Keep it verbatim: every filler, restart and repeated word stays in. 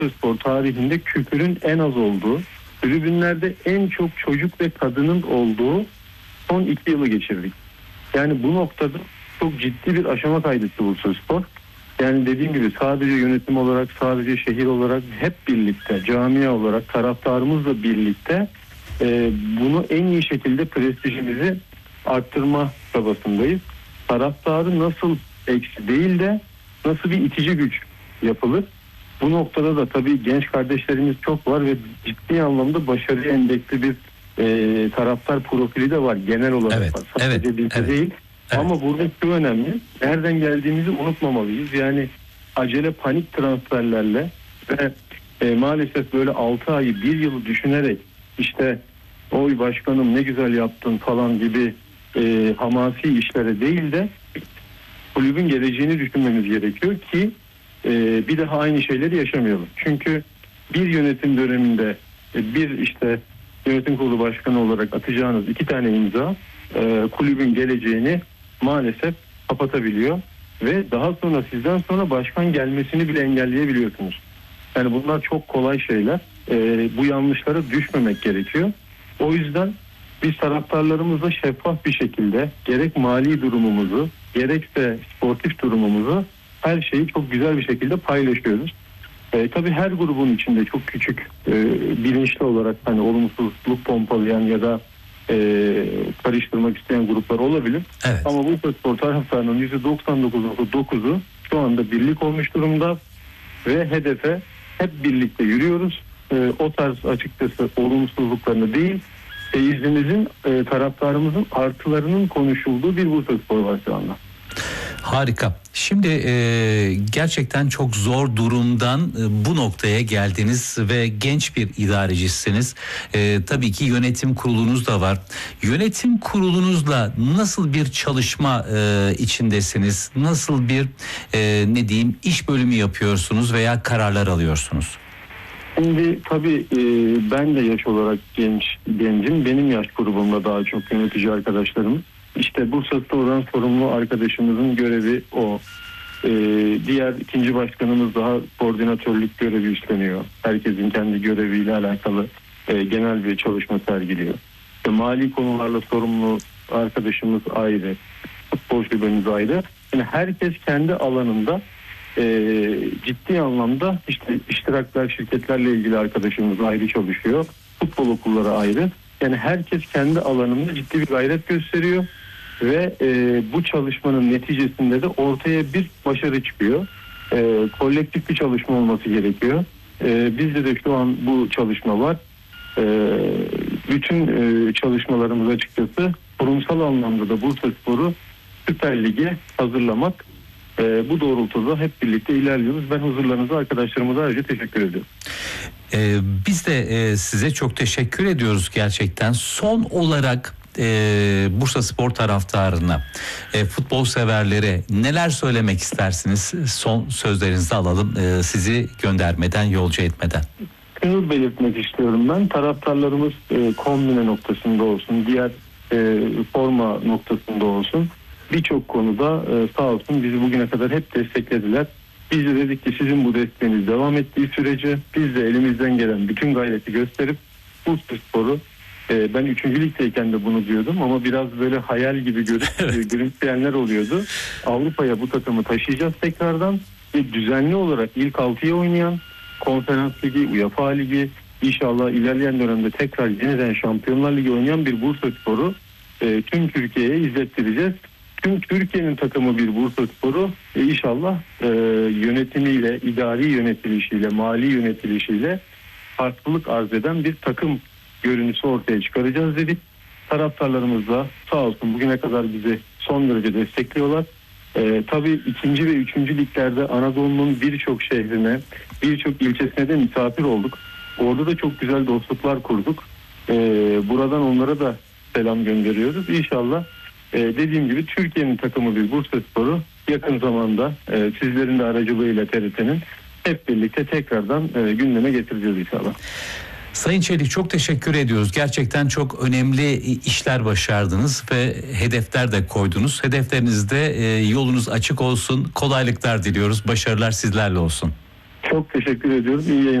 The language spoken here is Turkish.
Bursaspor tarihinde küfürün en az olduğu, tribünlerde en çok çocuk ve kadının olduğu son iki yılı geçirdik. Yani bu noktada çok ciddi bir aşama kaydetti Bursaspor. Yani dediğim gibi sadece yönetim olarak, sadece şehir olarak hep birlikte, camia olarak, taraftarımızla birlikte e, bunu en iyi şekilde prestijimizi arttırma çabasındayız. Taraftarı nasıl eksi değil de nasıl bir itici güç yapılır? Bu noktada da tabii genç kardeşlerimiz çok var ve ciddi anlamda başarıya endeksli bir e, taraftar profili de var genel olarak. Evet, var. Sadece evet, bizde evet. değil. Evet. Ama burada şu önemli. Nereden geldiğimizi unutmamalıyız. Yani acele panik transferlerle ve e, maalesef böyle altı ayı bir yılı düşünerek işte oy başkanım ne güzel yaptın falan gibi e, hamasi işlere değil de kulübün geleceğini düşünmemiz gerekiyor ki e, bir daha aynı şeyleri yaşamayalım. Çünkü bir yönetim döneminde e, bir işte yönetim kurulu başkanı olarak atacağınız iki tane imza e, kulübün geleceğini maalesef kapatabiliyor ve daha sonra sizden sonra başkan gelmesini bile engelleyebiliyorsunuz. Yani bunlar çok kolay şeyler. E, bu yanlışlara düşmemek gerekiyor. O yüzden biz taraftarlarımızla şeffaf bir şekilde gerek mali durumumuzu gerekse sportif durumumuzu her şeyi çok güzel bir şekilde paylaşıyoruz. E, tabii her grubun içinde çok küçük e, bilinçli olarak hani olumsuzluk pompalayan ya da e, karıştırmak isteyen gruplar olabilir. Evet. Ama bu spor taraftarının yüzde doksan dokuz nokta dokuzu şu anda birlik olmuş durumda ve hedefe hep birlikte yürüyoruz. E, o tarz açıkçası olumsuzluklarını değil, seyircimizin, e, taraftarımızın artılarının konuşulduğu bir Bursaspor var şu anda. Harika. Şimdi e, gerçekten çok zor durumdan e, bu noktaya geldiniz ve genç bir idarecisiniz. E, tabii ki yönetim kurulunuz da var. Yönetim kurulunuzla nasıl bir çalışma e, içindesiniz? Nasıl bir e, ne diyeyim iş bölümü yapıyorsunuz veya kararlar alıyorsunuz? Şimdi tabii e, ben de yaş olarak genç gencim. Benim yaş grubumda daha çok yönetici arkadaşlarım. İşte Bursaspor'dan sorumlu arkadaşımızın görevi o. Ee, diğer ikinci başkanımız daha koordinatörlük görevi üstleniyor. Herkesin kendi göreviyle alakalı e, genel bir çalışma sergiliyor. İşte mali konularla sorumlu arkadaşımız ayrı, futbol şubemiz ayrı. Yani herkes kendi alanında e, ciddi anlamda işte iştirakler, şirketlerle ilgili arkadaşımız ayrı çalışıyor. Futbol okulları ayrı. Yani herkes kendi alanında ciddi bir gayret gösteriyor. Ve e, bu çalışmanın neticesinde de ortaya bir başarı çıkıyor. E, kolektif bir çalışma olması gerekiyor. E, bizde de şu an bu çalışma var. E, bütün e, çalışmalarımız açıkçası kurumsal anlamda da Bursaspor'u Süper Lig'e hazırlamak. E, bu doğrultuda hep birlikte ilerliyoruz. Ben huzurlarınıza, arkadaşlarımıza ayrıca teşekkür ediyorum. Ee, biz de e, size çok teşekkür ediyoruz gerçekten. Son olarak e, Bursaspor taraftarına, e, futbol severlere neler söylemek istersiniz? Son sözlerinizi alalım, e, sizi göndermeden, yolcu etmeden. Şunu belirtmek istiyorum ben. Taraftarlarımız e, kombine noktasında olsun, diğer e, forma noktasında olsun. Birçok konuda e, sağ olsun bizi bugüne kadar hep desteklediler. Biz de dedik ki sizin bu desteğiniz devam ettiği sürece biz de elimizden gelen bütün gayreti gösterip Bursaspor'u e, ben üçüncü ligdeyken de bunu diyordum ama biraz böyle hayal gibi görüp evet. gülümseyenler oluyordu. Avrupa'ya bu takımı taşıyacağız tekrardan ve düzenli olarak ilk altıya oynayan Konferans Ligi, UEFA Ligi, inşallah ilerleyen dönemde tekrar yeniden Şampiyonlar Ligi oynayan bir Bursaspor'u e, tüm Türkiye'ye izlettireceğiz. Tüm Türkiye'nin takımı bir Bursaspor'u e, inşallah e, yönetimiyle, idari yönetilişiyle, mali yönetilişiyle farklılık arz eden bir takım görüntüsü ortaya çıkaracağız dedik. Taraftarlarımız da sağ olsun bugüne kadar bizi son derece destekliyorlar. E, tabii ikinci ve üçüncü liglerde Anadolu'nun birçok şehrine, birçok ilçesine de misafir olduk. Orada da çok güzel dostluklar kurduk. E, buradan onlara da selam gönderiyoruz. İnşallah e, dediğim gibi Türkiye'nin takımı bir Bursaspor'u yakın zamanda e, sizlerin de aracılığıyla T R T'nin hep birlikte tekrardan e, gündeme getireceğiz inşallah. Sayın Çelik, çok teşekkür ediyoruz. Gerçekten çok önemli işler başardınız ve hedefler de koydunuz. Hedeflerinizde e, yolunuz açık olsun. Kolaylıklar diliyoruz. Başarılar sizlerle olsun. Çok teşekkür ediyorum. İyi yayınlar.